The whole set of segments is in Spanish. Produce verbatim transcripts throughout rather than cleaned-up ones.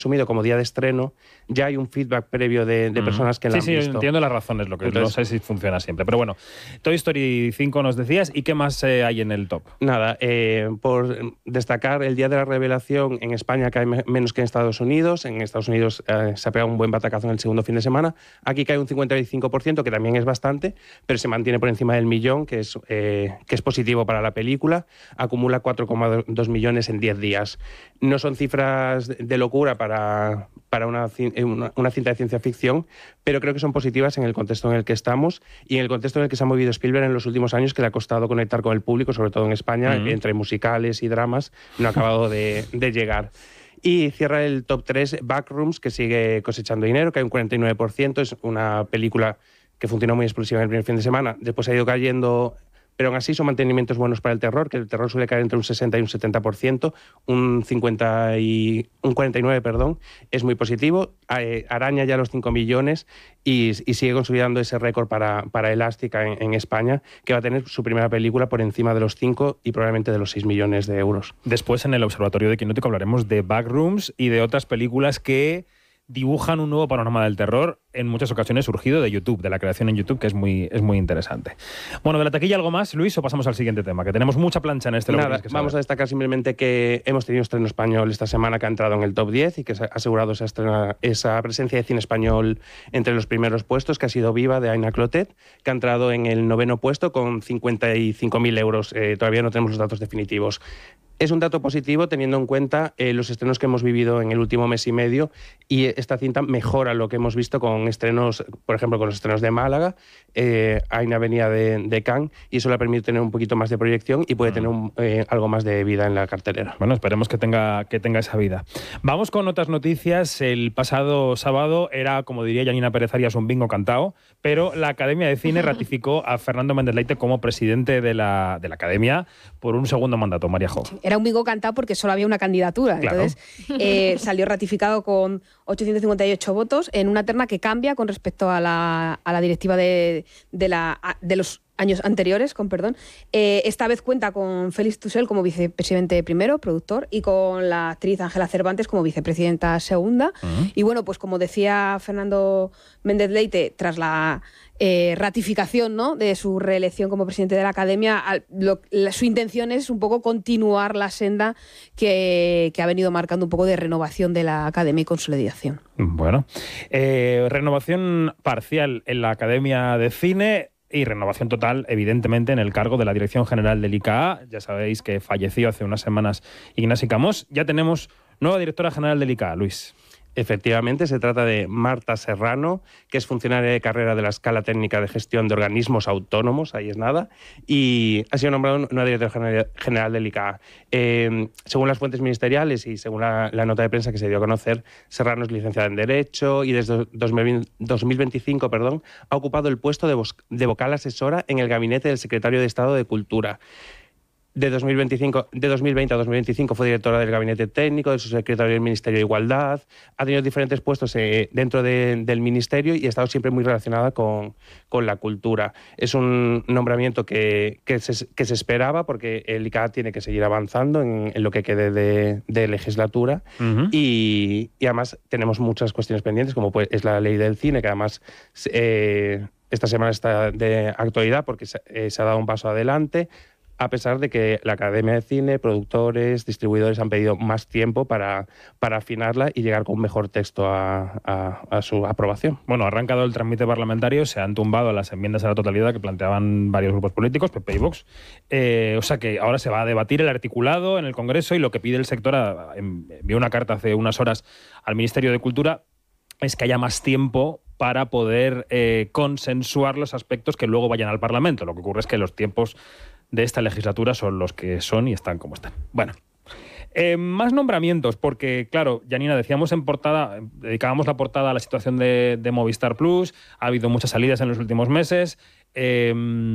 asumido como día de estreno, ya hay un feedback previo de, de personas que la sí, han sí, visto. Sí, entiendo las razones, lo que Entonces, no sé si funciona siempre. Pero bueno, Toy Story cinco nos decías, ¿y qué más eh, hay en el top? Nada, eh, por destacar el día de la revelación, en España cae me menos que en Estados Unidos. En Estados Unidos eh, se ha pegado un buen batacazo en el segundo fin de semana. Aquí cae un cincuenta y cinco por ciento, que también es bastante, pero se mantiene por encima del millón, que es, eh, que es positivo para la película. Acumula cuatro coma dos millones en diez días. No son cifras de locura para, para una, una, una cinta de ciencia ficción, pero creo que son positivas en el contexto en el que estamos y en el contexto en el que se ha movido Spielberg en los últimos años, que le ha costado conectar con el público, sobre todo en España, uh-huh. entre musicales y dramas, no ha acabado de, de llegar. Y cierra el top tres Backrooms, que sigue cosechando dinero, que hay un cuarenta y nueve por ciento. Es una película que funcionó muy explosiva en el primer fin de semana, después ha ido cayendo, pero aún así son mantenimientos buenos para el terror, que el terror suele caer entre un sesenta y un setenta por ciento, un cincuenta y un cuarenta y nueve por ciento, perdón, es muy positivo. Araña ya los cinco millones y, y sigue consolidando ese récord para, para Elástica en, en España, que va a tener su primera película por encima de los cinco y probablemente de los seis millones de euros. Después, en el Observatorio de Quinótico, hablaremos de Backrooms y de otras películas que dibujan un nuevo panorama del terror, en muchas ocasiones surgido de YouTube, de la creación en YouTube, que es muy, es muy interesante. Bueno, de la taquilla, ¿algo más, Luis, o pasamos al siguiente tema? Que tenemos mucha plancha en este. Nada, vamos a destacar simplemente que hemos tenido estreno español esta semana que ha entrado en el top diez y que se ha asegurado esa, estrena, esa presencia de cine español entre los primeros puestos, que ha sido Viva, de Aina Clotet, que ha entrado en el noveno puesto con cincuenta y cinco mil euros. Eh, todavía no tenemos los datos definitivos. Es un dato positivo teniendo en cuenta eh, los estrenos que hemos vivido en el último mes y medio, y esta cinta mejora lo que hemos visto con estrenos, por ejemplo, con los estrenos de Málaga. eh, Aina venía de, de Cannes y eso le permite tener un poquito más de proyección y puede tener un, eh, algo más de vida en la cartelera. Bueno, esperemos que tenga, que tenga esa vida. Vamos con otras noticias. El pasado sábado era, como diría Janina Pérez Arias, un bingo cantado, pero la Academia de Cine ratificó a Fernando Méndez Leite como presidente de la, de la Academia por un segundo mandato. María Jo. Era un bingo cantado porque solo había una candidatura. Claro. Entonces eh, salió ratificado con ochocientos cincuenta y ocho votos en una terna que cambia con respecto a la, a la directiva de, de, la, de los años anteriores, con perdón. Eh, esta vez cuenta con Félix Tussell como vicepresidente primero, productor, y con la actriz Ángela Cervantes como vicepresidenta segunda. Uh-huh. Y bueno, pues como decía Fernando Méndez Leite, tras la eh, ratificación, ¿no?, de su reelección como presidente de la Academia, al, lo, la, su intención es un poco continuar la senda que, que ha venido marcando un poco de renovación de la Academia y consolidación. Bueno, eh, renovación parcial en la Academia de Cine y renovación total, evidentemente, en el cargo de la Dirección General del I C A A. Ya sabéis que falleció hace unas semanas Ignasi Camós. Ya tenemos nueva directora general del I C A A, Luis. Efectivamente, se trata de Marta Serrano, que es funcionaria de carrera de la Escala Técnica de Gestión de Organismos Autónomos, ahí es nada, y ha sido nombrada nueva directora general del I C A A. Eh, según las fuentes ministeriales y según la, la nota de prensa que se dio a conocer, Serrano es licenciada en Derecho y desde dos mil veinticinco perdón, ha ocupado el puesto de, de vocal asesora en el gabinete del secretario de Estado de Cultura. De, dos mil veinticinco, de dos mil veinte a dos mil veinticinco fue directora del Gabinete Técnico, del subsecretario del Ministerio de Igualdad. Ha tenido diferentes puestos eh, dentro de, del Ministerio y ha estado siempre muy relacionada con, con la cultura. Es un nombramiento que, que, se, que se esperaba porque el I C A A tiene que seguir avanzando en, en lo que quede de, de legislatura. Uh-huh. y, y además tenemos muchas cuestiones pendientes, como pues, es la ley del cine, que además eh, esta semana está de actualidad porque se, eh, se ha dado un paso adelante, a pesar de que la Academia de Cine, productores, distribuidores han pedido más tiempo para, para afinarla y llegar con un mejor texto a, a, a su aprobación. Bueno, ha arrancado el trámite parlamentario, se han tumbado las enmiendas a la totalidad que planteaban varios grupos políticos, P P y Vox. Eh, o sea que ahora se va a debatir el articulado en el Congreso y lo que pide el sector, a, envió una carta hace unas horas al Ministerio de Cultura, es que haya más tiempo para poder eh, consensuar los aspectos que luego vayan al Parlamento. Lo que ocurre es que los tiempos de esta legislatura son los que son y están como están. Bueno, eh, más nombramientos, porque, claro, Janina, decíamos en portada, dedicábamos la portada a la situación de, de Movistar Plus, ha habido muchas salidas en los últimos meses. Eh,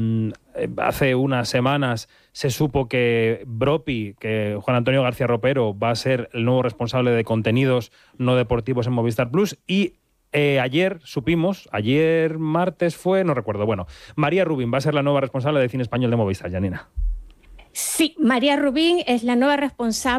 hace unas semanas se supo que Bropi, que Juan Antonio García Ropero, va a ser el nuevo responsable de contenidos no deportivos en Movistar Plus, y Eh, ayer supimos, ayer martes fue, no recuerdo, bueno, María Rubín va a ser la nueva responsable de cine español de Movistar, Janina. Sí, María Rubín es la nueva responsable